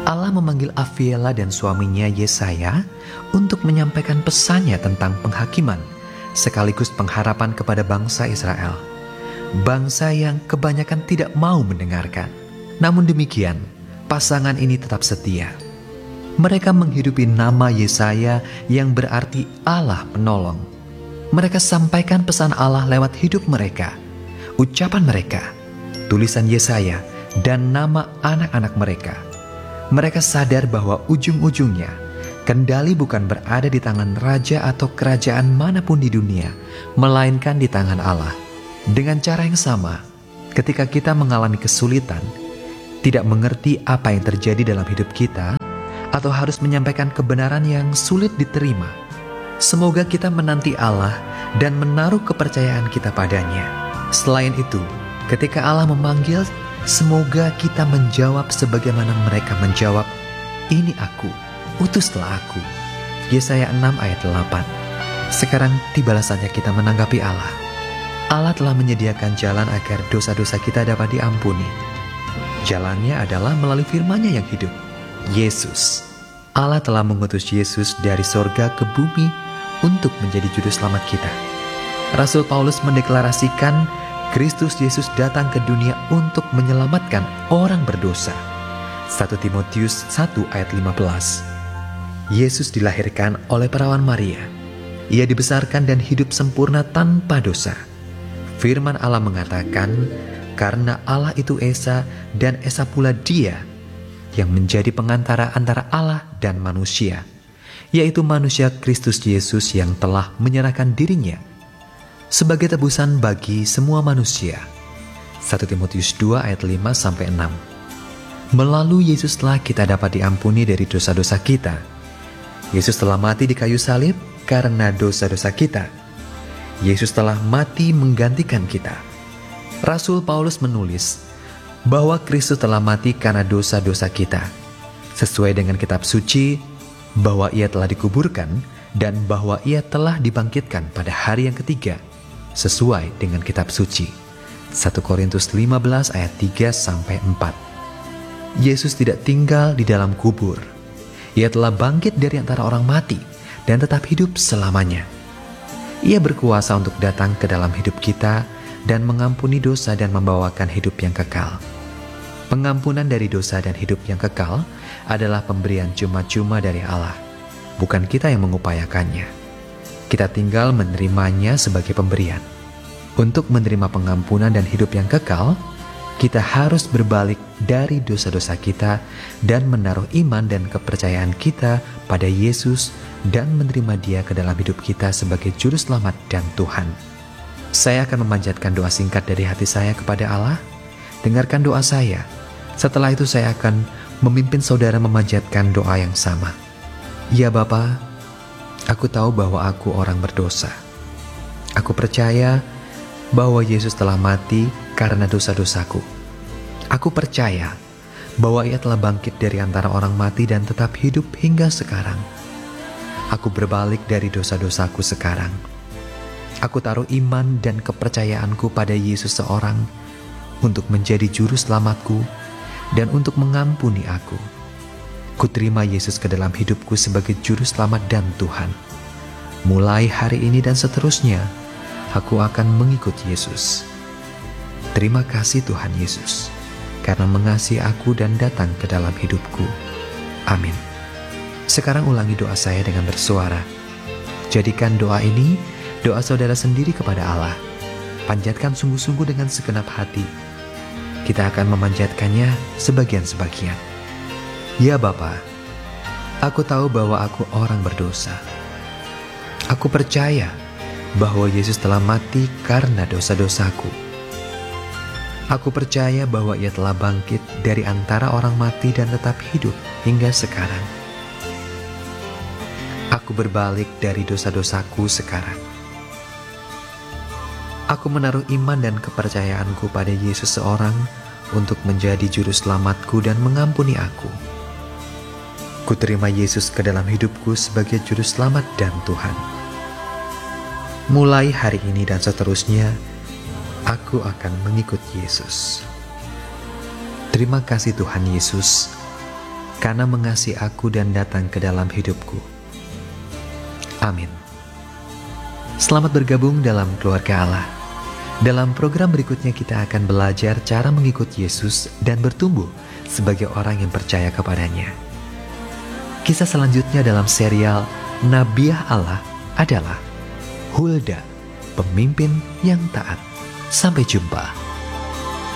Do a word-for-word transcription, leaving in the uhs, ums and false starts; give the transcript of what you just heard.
Allah memanggil Aviela dan suaminya Yesaya untuk menyampaikan pesannya tentang penghakiman sekaligus pengharapan kepada bangsa Israel. Bangsa yang kebanyakan tidak mau mendengarkan. Namun demikian, pasangan ini tetap setia. Mereka menghidupi nama Yesaya yang berarti Allah penolong. Mereka sampaikan pesan Allah lewat hidup mereka, ucapan mereka, tulisan Yesaya, dan nama anak-anak mereka. Mereka sadar bahwa ujung-ujungnya kendali bukan berada di tangan raja atau kerajaan manapun di dunia, melainkan di tangan Allah. Dengan cara yang sama, ketika kita mengalami kesulitan, tidak mengerti apa yang terjadi dalam hidup kita, atau harus menyampaikan kebenaran yang sulit diterima, semoga kita menanti Allah dan menaruh kepercayaan kita padanya. Selain itu, ketika Allah memanggil, semoga kita menjawab sebagaimana mereka menjawab, "Ini aku, utuslah aku." Yesaya enam ayat delapan. Sekarang tibalah saatnya kita menanggapi Allah. Allah telah menyediakan jalan agar dosa-dosa kita dapat diampuni. Jalannya adalah melalui firman-Nya yang hidup, Yesus. Allah telah mengutus Yesus dari sorga ke bumi untuk menjadi juru selamat kita. Rasul Paulus mendeklarasikan Kristus Yesus datang ke dunia untuk menyelamatkan orang berdosa. satu Timotius satu ayat lima belas. Yesus dilahirkan oleh perawan Maria. Ia dibesarkan dan hidup sempurna tanpa dosa. Firman Allah mengatakan, karena Allah itu Esa dan Esa pula Dia yang menjadi pengantara antara Allah dan manusia, yaitu manusia Kristus Yesus yang telah menyerahkan dirinya sebagai tebusan bagi semua manusia. satu Timotius dua ayat lima sampai enam. Melalui Yesuslah kita dapat diampuni dari dosa-dosa kita. Yesus telah mati di kayu salib karena dosa-dosa kita. Yesus telah mati menggantikan kita. Rasul Paulus menulis bahwa Kristus telah mati karena dosa-dosa kita, sesuai dengan kitab suci, bahwa Ia telah dikuburkan dan bahwa Ia telah dibangkitkan pada hari yang ketiga, sesuai dengan kitab suci. satu Korintus lima belas ayat tiga sampai empat. Yesus tidak tinggal di dalam kubur. Ia telah bangkit dari antara orang mati dan tetap hidup selamanya. Ia berkuasa untuk datang ke dalam hidup kita dan mengampuni dosa dan membawakan hidup yang kekal. Pengampunan dari dosa dan hidup yang kekal adalah pemberian cuma-cuma dari Allah, bukan kita yang mengupayakannya. Kita tinggal menerimanya sebagai pemberian. Untuk menerima pengampunan dan hidup yang kekal, kita harus berbalik dari dosa-dosa kita dan menaruh iman dan kepercayaan kita pada Yesus dan menerima Dia ke dalam hidup kita sebagai Juru Selamat dan Tuhan. Saya akan memanjatkan doa singkat dari hati saya kepada Allah. Dengarkan doa saya. Setelah itu saya akan memimpin saudara memanjatkan doa yang sama. Ya Bapa, aku tahu bahwa aku orang berdosa. Aku percaya bahwa Yesus telah mati karena dosa-dosaku. Aku percaya bahwa Ia telah bangkit dari antara orang mati dan tetap hidup hingga sekarang. Aku berbalik dari dosa-dosaku sekarang. Aku taruh iman dan kepercayaanku pada Yesus seorang untuk menjadi juru selamatku dan untuk mengampuni aku. Kuterima Yesus ke dalam hidupku sebagai juru selamat dan Tuhan. Mulai hari ini dan seterusnya, aku akan mengikut Yesus. Terima kasih Tuhan Yesus, karena mengasihi aku dan datang ke dalam hidupku. Amin. Sekarang ulangi doa saya dengan bersuara. Jadikan doa ini doa saudara sendiri kepada Allah. Panjatkan sungguh-sungguh dengan segenap hati. Kita akan memanjatkannya sebagian-sebagian. Ya Bapa, aku tahu bahwa aku orang berdosa. Aku percaya bahwa Yesus telah mati karena dosa-dosaku. Aku percaya bahwa Ia telah bangkit dari antara orang mati dan tetap hidup hingga sekarang. Aku berbalik dari dosa-dosaku sekarang. Aku menaruh iman dan kepercayaanku pada Yesus seorang untuk menjadi juru selamatku dan mengampuni aku. Kuterima Yesus ke dalam hidupku sebagai juru selamat dan Tuhan. Mulai hari ini dan seterusnya, aku akan mengikut Yesus. Terima kasih Tuhan Yesus. karena mengasihi aku dan datang ke dalam hidupku. Amin. Selamat bergabung dalam keluarga Allah. Dalam program berikutnya kita akan belajar cara mengikut Yesus dan bertumbuh sebagai orang yang percaya kepadanya. Kisah selanjutnya dalam serial Nabiah Allah adalah Hulda, pemimpin yang taat. Sampai jumpa.